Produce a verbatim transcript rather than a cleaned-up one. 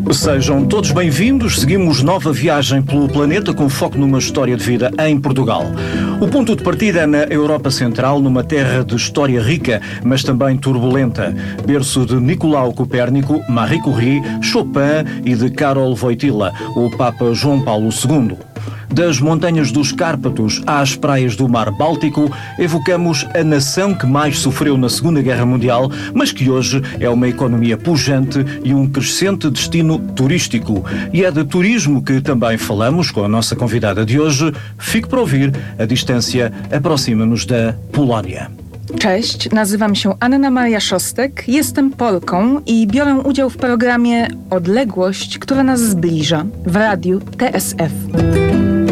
Sejam todos bem-vindos. Seguimos nova viagem pelo planeta com foco numa história de vida em Portugal. O ponto de partida é na Europa Central, numa terra de história rica, mas também turbulenta. Berço de Nicolau Copérnico, Marie Curie, Chopin e de Karol Wojtyła, o Papa João Paulo segundo. Das montanhas dos Cárpatos às praias do Mar Báltico, evocamos a nação que mais sofreu na Segunda Guerra Mundial, mas que hoje é uma economia pujante e um crescente destino turístico. E é de turismo que também falamos com a nossa convidada de hoje. Fique para ouvir, a distância aproxima-nos da Polónia. Cześć, nazywam się Anna Maria Szostek, jestem Polką i biorę udział w programie Odległość, która nas zbliża w radiu T S F.